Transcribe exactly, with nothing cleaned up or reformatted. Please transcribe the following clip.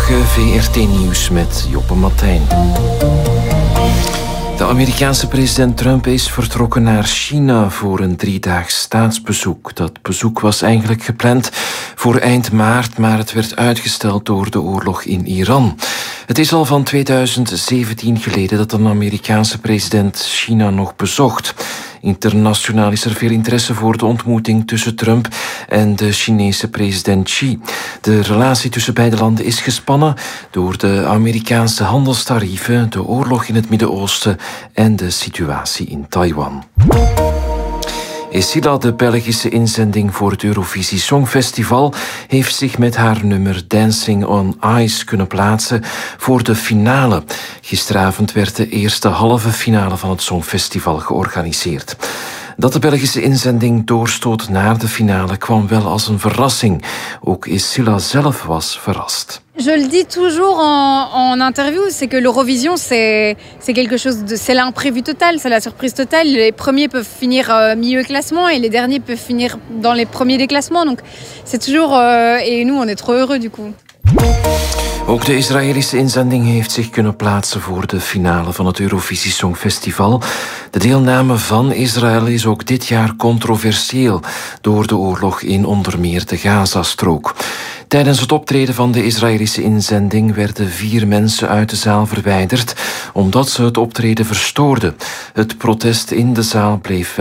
Goedemorgen, V R T Nieuws met Joppe Matthijn. De Amerikaanse president Trump is vertrokken naar China voor een driedaags staatsbezoek. Dat bezoek was eigenlijk gepland voor eind maart, maar het werd uitgesteld door de oorlog in Iran. Het is al van tweeduizend zeventien geleden dat een Amerikaanse president China nog bezocht. Internationaal is er veel interesse voor de ontmoeting tussen Trump en de Chinese president Xi. De relatie tussen beide landen is gespannen door de Amerikaanse handelstarieven, de oorlog in het Midden-Oosten en de situatie in Taiwan. Esila, de Belgische inzending voor het Eurovisie Songfestival, heeft zich met haar nummer Dancing on Ice kunnen plaatsen voor de finale. Gisteravond werd de eerste halve finale van het Songfestival georganiseerd. Dat de Belgische inzending doorstoot naar de finale kwam wel als een verrassing. Ook Esila zelf was verrast. Je le dis toujours en, en interview, c'est que l'Eurovision, c'est, c'est quelque chose de, c'est l'imprévu total, c'est la surprise totale. Les premiers peuvent finir euh, milieu classement et les derniers peuvent finir dans les premiers des classements. Donc c'est toujours, euh, et nous on est trop heureux du coup. Ook de Israëlische inzending heeft zich kunnen plaatsen voor de finale van het Eurovisie Songfestival. De deelname van Israël is ook dit jaar controversieel door de oorlog in onder meer de Gazastrook. Tijdens het optreden van de Israëlische inzending werden vier mensen uit de zaal verwijderd omdat ze het optreden verstoorden. Het protest in de zaal bleef